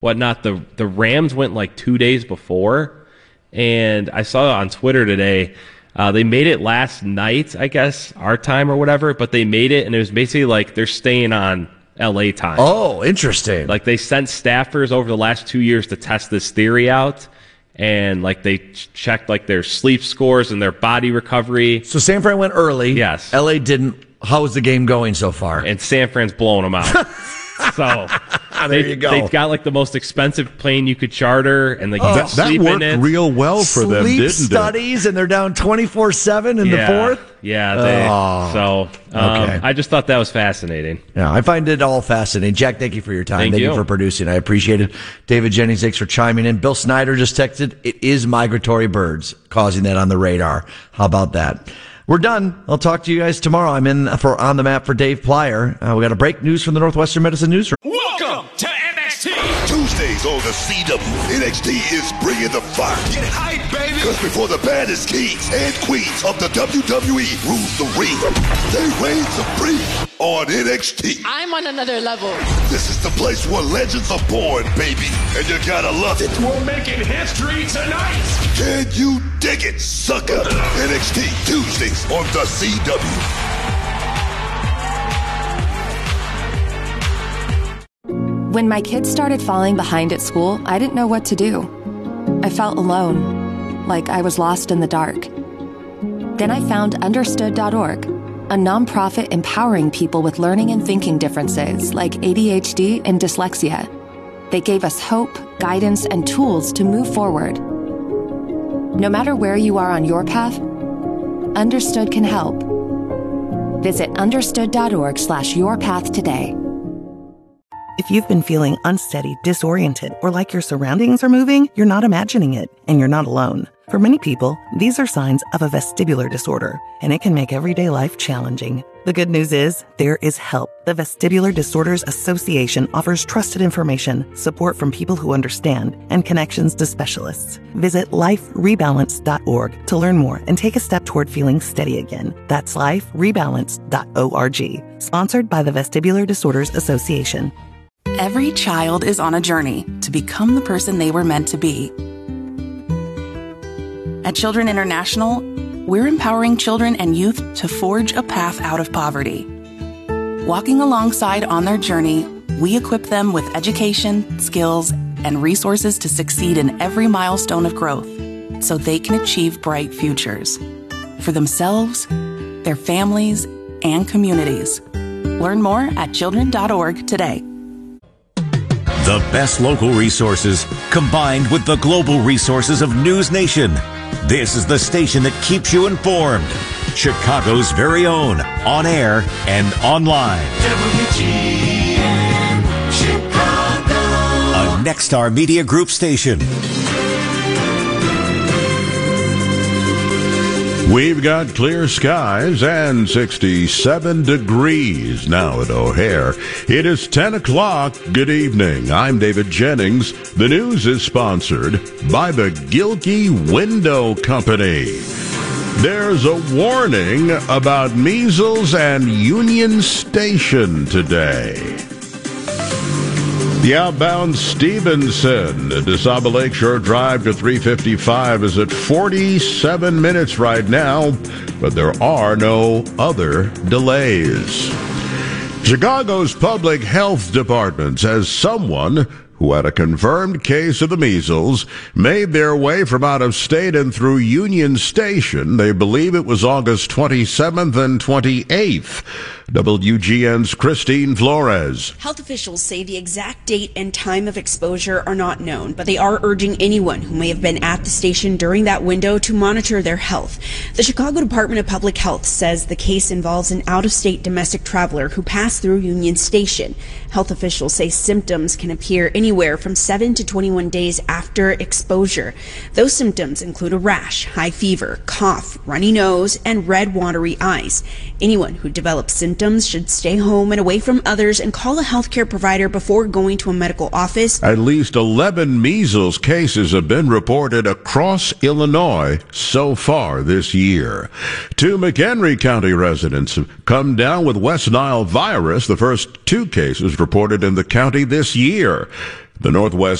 whatnot. The Rams went like 2 days before, and I saw on Twitter today they made it last night, I guess, our time or whatever, but they made it, and it was basically like they're staying on LA time. Oh, interesting. Like they sent staffers over the last 2 years to test this theory out, and like they checked like their sleep scores and their body recovery. So San Fran went early. Yes. LA didn't. How's the game going so far? And San Fran's blowing them out. So there you go. They've got like the most expensive plane you could charter, and like that sleep worked in it. real well for them, didn't it? Sleep studies, and they're down 24/7 in the fourth. Yeah. Okay. I just thought that was fascinating. Yeah, I find it all fascinating. Jack, thank you for your time. Thank you for producing. I appreciate it. David Jennings, thanks for chiming in. Bill Snyder just texted, it is migratory birds causing that on the radar. How about that? We're done. I'll talk to you guys tomorrow. I'm in for On the Map for Dave Plyer. We got a break news from the Northwestern Medicine Newsroom. Welcome to NXT. Tuesdays on the CW, NXT is bringing the fire. Get hype, baby. Because before the baddest kings and queens of the WWE rules the ring, they reign supreme on NXT. I'm on another level. This is the place where legends are born, baby. And you gotta love it. We're making history tonight. Can you dig it, sucker? NXT Tuesdays on the CW. When my kids started falling behind at school, I didn't know what to do. I felt alone, like I was lost in the dark. Then I found Understood.org, a nonprofit empowering people with learning and thinking differences like ADHD and dyslexia. They gave us hope, guidance, and tools to move forward. No matter where you are on your path, Understood can help. Visit understood.org/yourpath today. If you've been feeling unsteady, disoriented, or like your surroundings are moving, you're not imagining it, and you're not alone. For many people, these are signs of a vestibular disorder, and it can make everyday life challenging. The good news is, there is help. The Vestibular Disorders Association offers trusted information, support from people who understand, and connections to specialists. Visit liferebalance.org to learn more and take a step toward feeling steady again. That's liferebalance.org. Sponsored by the Vestibular Disorders Association. Every child is on a journey to become the person they were meant to be. At Children International, we're empowering children and youth to forge a path out of poverty. Walking alongside on their journey, we equip them with education, skills, and resources to succeed in every milestone of growth so they can achieve bright futures for themselves, their families, and communities. Learn more at children.org today. The best local resources combined with the global resources of News Nation. This is the station that keeps you informed. Chicago's very own, on air and online. WGN Chicago. A Nexstar Media Group station. We've got clear skies and 67 degrees now at O'Hare. It is 10 o'clock. Good evening. I'm David Jennings. The news is sponsored by the Gilkey Window Company. There's a warning about measles and Union Station today. The outbound Stevenson to Saba Lakeshore Drive to 355 is at 47 minutes right now, but there are no other delays. Chicago's Public Health Department says someone who had a confirmed case of the measles made their way from out of state and through Union Station. They believe it was August 27th and 28th. WGN's Christine Flores. Health officials say the exact date and time of exposure are not known, but they are urging anyone who may have been at the station during that window to monitor their health. The Chicago Department of Public Health says the case involves an out-of-state domestic traveler who passed through Union Station. Health officials say symptoms can appear anywhere from 7 to 21 days after exposure. Those symptoms include a rash, high fever, cough, runny nose, and red watery eyes. Anyone who develops symptoms should stay home and away from others and call a healthcare provider before going to a medical office. At least 11 measles cases have been reported across Illinois so far this year. 2 McHenry County residents have come down with West Nile virus, the first 2 cases reported in the county this year. The Northwest